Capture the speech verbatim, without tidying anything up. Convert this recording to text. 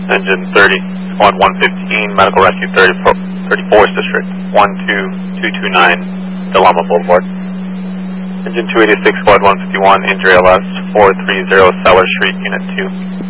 Engine thirty, Squad one fifteen, Medical Rescue thirty-fourth District, one two two two nine, Del Amo Boulevard. Engine two eighty-six, Squad one fifty-one, injury L S four three zero, Seller Street, Unit two.